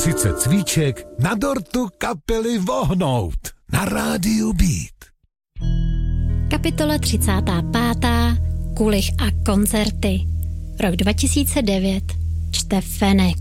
30 cvíček na dortu kapely Vohnout na rádiu Beat. Kapitola 35. Kulich a koncerty. Rok 2009. Čte Fenek.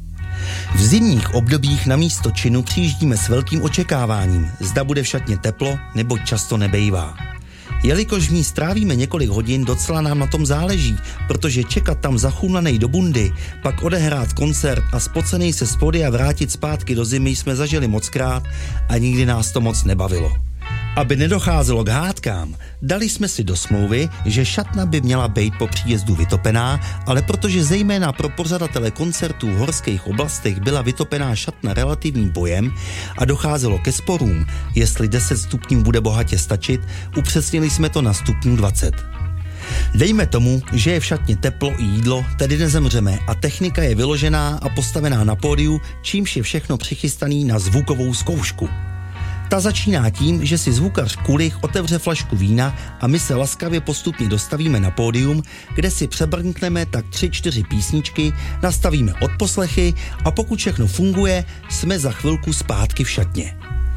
V zimních obdobích na místo činu přijíždíme s velkým očekáváním, zda bude v šatně teplo, nebo často nebejvá. Jelikož v ní strávíme několik hodin, docela nám na tom záleží, protože čekat tam zachumlanej do bundy, pak odehrát koncert a spocenej se z pódia vrátit zpátky do zimy jsme zažili mockrát a nikdy nás to moc nebavilo. Aby nedocházelo k hádkám, dali jsme si do smlouvy, že šatna by měla být po příjezdu vytopená, ale protože zejména pro pořadatele koncertů v horských oblastech byla vytopená šatna relativním bojem a docházelo ke sporům, jestli 10 stupňů bude bohatě stačit, upřesnili jsme to na stupňů 20. Dejme tomu, že je v šatně teplo i jídlo, tedy nezemřeme a technika je vyložená a postavená na pódiu, čímž je všechno přichystaný na zvukovou zkoušku. Ta začíná tím, že si zvukař Kulich otevře flašku vína a my se laskavě postupně dostavíme na pódium, kde si přebrnkneme tak 3-4 písničky, nastavíme odposlechy a pokud všechno funguje, jsme za chvilku zpátky v šatně.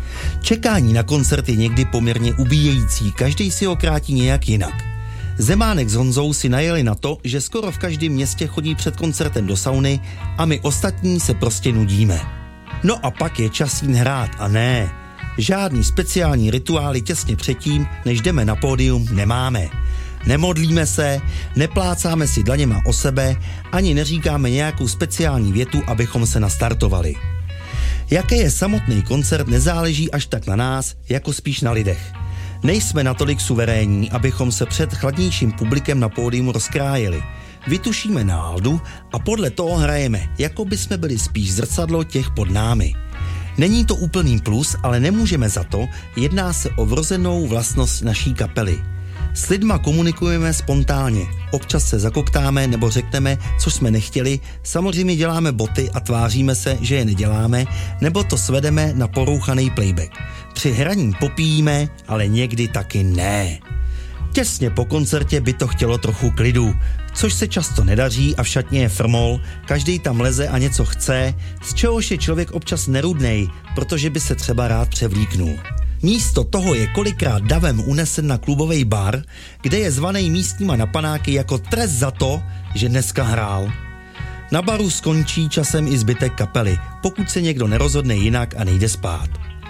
Čekání na koncert je někdy poměrně ubíjející, každý si ho krátí nějak jinak. Zemánek s Honzou si najeli na to, že skoro v každém městě chodí před koncertem do sauny a my ostatní se prostě nudíme. No a pak je čas jít hrát a ne. Žádný speciální rituály těsně předtím, než jdeme na pódium, nemáme. Nemodlíme se, neplácáme si dlaněma o sebe, ani neříkáme nějakou speciální větu, abychom se nastartovali. Jaké je samotný koncert, nezáleží až tak na nás, jako spíš na lidech. Nejsme natolik suverénní, abychom se před chladnějším publikem na pódium rozkrájeli. Vytušíme náladu a podle toho hrajeme, jako by jsme byli spíš zrcadlo těch pod námi. Není to úplný plus, ale nemůžeme za to, jedná se o vrozenou vlastnost naší kapely. S lidma komunikujeme spontánně, občas se zakoktáme nebo řekneme, co jsme nechtěli, samozřejmě děláme boty a tváříme se, že je neděláme, nebo to svedeme na porouchaný playback. Při hraní popíjíme, ale někdy taky ne. Těsně po koncertě by to chtělo trochu klidu, což se často nedaří a v šatně je frmol, každý tam leze a něco chce, z čehož je člověk občas nerudnej, protože by se třeba rád převlíknul. Místo toho je kolikrát davem unesen na klubový bar, kde je zvaný místníma na panáky jako trest za to, že dneska hrál. Na baru skončí časem i zbytek kapely, pokud se někdo nerozhodne jinak a nejde spát.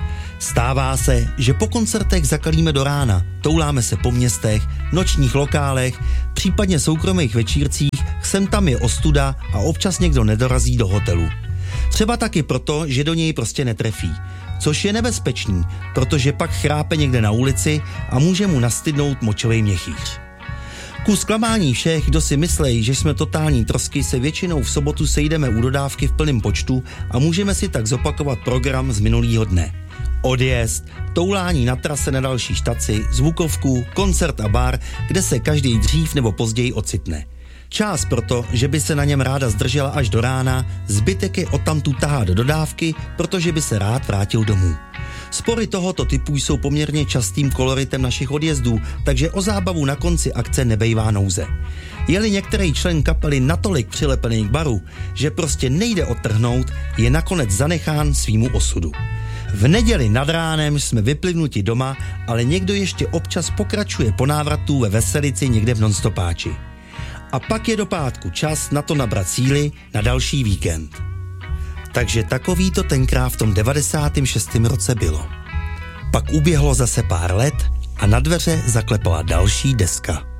Stává se, že po koncertech zakalíme do rána, touláme se po městech, nočních lokálech, případně soukromých večírcích, sem tam je ostuda a občas někdo nedorazí do hotelu. Třeba taky proto, že do něj prostě netrefí, což je nebezpečný, protože pak chrápe někde na ulici a může mu nastydnout močovej měchýř. Ku zklamání všech, kdo si myslejí, že jsme totální trosky, se většinou v sobotu sejdeme u dodávky v plném počtu a můžeme si tak zopakovat program z minulýho dne. Odjezd, toulání na trase na další štaci, zvukovku, koncert a bar, kde se každý dřív nebo později ocitne. Čas proto, že by se na něm ráda zdržela až do rána, zbytek je odtamtud tahá do dodávky, protože by se rád vrátil domů. Spory tohoto typu jsou poměrně častým koloritem našich odjezdů, takže o zábavu na konci akce nebejvá nouze. Je-li některý člen kapely natolik přilepený k baru, že prostě nejde odtrhnout, je nakonec zanechán svýmu osudu. V neděli nad ránem jsme vyplivnuti doma, ale někdo ještě občas pokračuje po návratu ve veselici někde v nonstopáči. A pak je do pátku čas na to nabrat síly na další víkend. Takže takový to tenkrát v tom 96. roce bylo. Pak uběhlo zase pár let a na dveře zaklepala další deska.